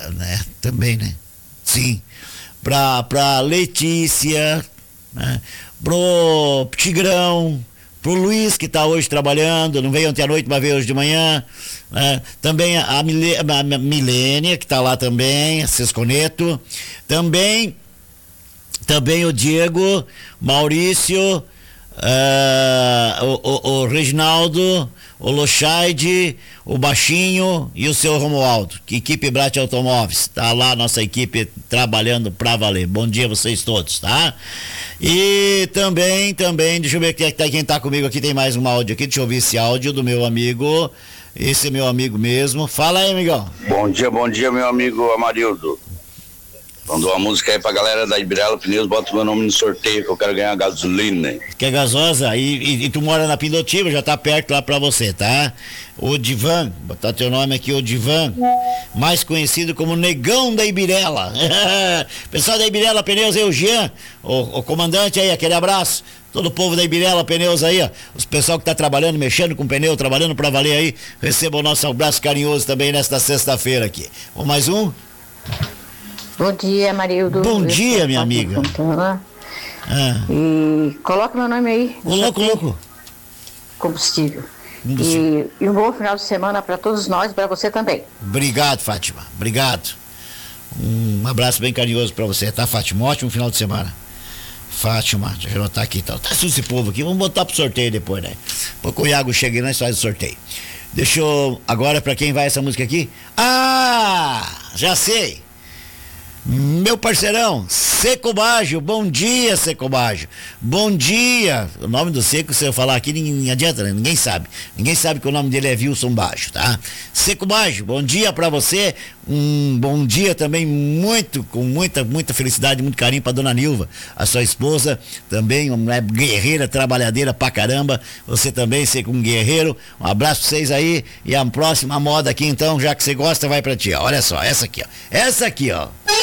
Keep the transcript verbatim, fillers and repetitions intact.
né? Também, né? Sim. Pra, pra Letícia, né? Pro Tigrão, pro Luiz, que tá hoje trabalhando, não veio ontem à noite, mas veio hoje de manhã, né? Também a, Milê, a Milênia, que tá lá também, a Sesconeto, também, também o Diego, Maurício, uh, o, o, o Reginaldo, o Lochaide, o Baixinho e o seu Romualdo, que equipe Brat Automóveis, tá lá nossa equipe trabalhando pra valer. Bom dia a vocês todos, tá? E também, também, deixa eu ver quem, quem tá comigo aqui, tem mais um áudio aqui, deixa eu ouvir esse áudio do meu amigo, esse é meu amigo mesmo. Fala aí, amigão. Bom dia, bom dia, meu amigo Amarildo. Mandou uma música aí pra galera da Ibirela Pneus, bota o meu nome no sorteio que eu quero ganhar gasolina. Quer gasosa? E, e, e tu mora na Pindotiba, já tá perto lá pra você, tá? O Divan, botar teu nome aqui, o Divan, mais conhecido como Negão da Ibirela. Pessoal da Ibirela Pneus aí, o Jean, o, o comandante aí, aquele abraço. Todo o povo da Ibirela Pneus aí, ó. Os pessoal que tá trabalhando, mexendo com pneu, trabalhando pra valer aí, receba o nosso abraço carinhoso também nesta sexta-feira aqui. Vamos mais um? Bom dia, Marildo. Bom dia, minha amiga. Ah. E coloca meu nome aí. Coloco, louco. Combustível. E, e um bom final de semana para todos nós e para você também. Obrigado, Fátima. Obrigado. Um abraço bem carinhoso para você, tá, Fátima? Um ótimo final de semana. Fátima, deixa eu anotar aqui, tá? Tá esse povo aqui, vamos botar pro sorteio depois, né? Pouco o Iago chega e nós faz o sorteio. Deixa eu. Agora, para quem vai essa música aqui? Ah! Já sei! Meu parceirão, Seco Baggio, bom dia, Seco Baggio, bom dia. O nome do Seco, se eu falar aqui, ninguém adianta, né? Ninguém sabe, ninguém sabe que o nome dele é Wilson Baggio, tá? Seco Baggio, bom dia pra você, um bom dia também muito, com muita, muita felicidade, muito carinho pra dona Nilva, a sua esposa, também uma mulher guerreira, trabalhadeira pra caramba, você também, Seco, um guerreiro, um abraço pra vocês aí, e a próxima moda aqui então, já que você gosta, vai pra ti, ó. Olha só, essa aqui, ó, essa aqui, ó.